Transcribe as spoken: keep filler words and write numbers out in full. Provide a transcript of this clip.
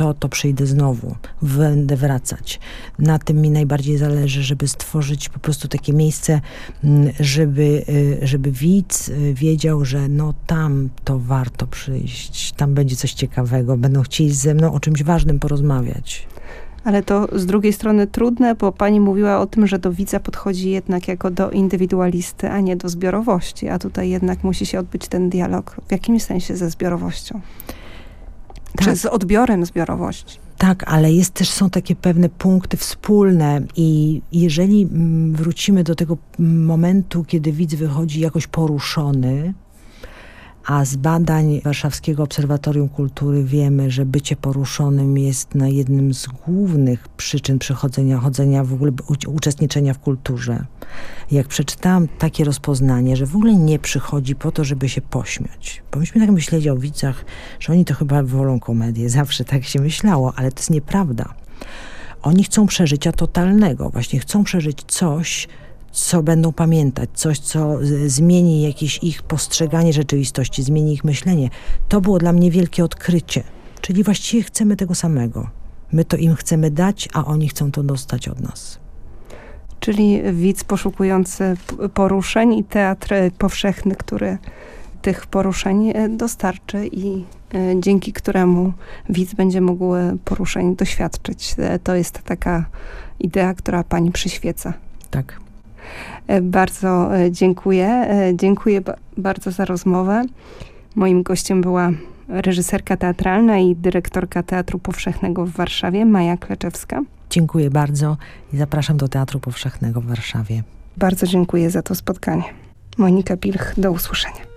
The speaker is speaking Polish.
to, to przyjdę znowu, będę wracać. Na tym mi najbardziej zależy, żeby stworzyć po prostu takie miejsce, żeby, żeby widz wiedział, że no tam to warto przyjść, tam będzie coś ciekawego, będą chcieli ze mną o czymś ważnym porozmawiać. Ale to z drugiej strony trudne, bo pani mówiła o tym, że do widza podchodzi jednak jako do indywidualisty, a nie do zbiorowości, a tutaj jednak musi się odbyć ten dialog w jakimś sensie ze zbiorowością. Tak. Czy z odbiorem zbiorowości. Tak, ale jest też, są takie pewne punkty wspólne i jeżeli wrócimy do tego momentu, kiedy widz wychodzi jakoś poruszony, a z badań Warszawskiego Obserwatorium Kultury wiemy, że bycie poruszonym jest na jednym z głównych przyczyn przychodzenia, chodzenia, w ogóle uczestniczenia w kulturze. Jak przeczytałam takie rozpoznanie, że w ogóle nie przychodzi po to, żeby się pośmiać. Bo myśmy tak myśleli o widzach, że oni to chyba wolą komedię. Zawsze tak się myślało, ale to jest nieprawda. Oni chcą przeżycia totalnego. Właśnie chcą przeżyć coś, co będą pamiętać, coś, co zmieni jakieś ich postrzeganie rzeczywistości, zmieni ich myślenie. To było dla mnie wielkie odkrycie. Czyli właściwie chcemy tego samego. My to im chcemy dać, a oni chcą to dostać od nas. Czyli widz poszukujący poruszeń i teatr powszechny, który tych poruszeń dostarczy i dzięki któremu widz będzie mógł poruszeń doświadczyć. To jest taka idea, która pani przyświeca. Tak. Bardzo dziękuję. Dziękuję bardzo za rozmowę. Moim gościem była reżyserka teatralna i dyrektorka Teatru Powszechnego w Warszawie, Maja Kleczewska. Dziękuję bardzo i zapraszam do Teatru Powszechnego w Warszawie. Bardzo dziękuję za to spotkanie. Monika Pilch, do usłyszenia.